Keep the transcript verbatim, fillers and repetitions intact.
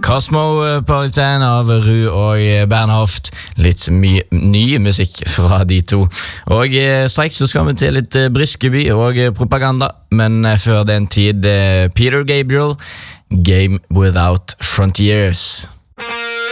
Cosmopolitan av Ru og Bernhoft. Litt mye ny musikk fra de to. Og straks så skal vi til litt Briskeby og propaganda. Men før den tid, Peter Gabriel, Game Without Frontiers.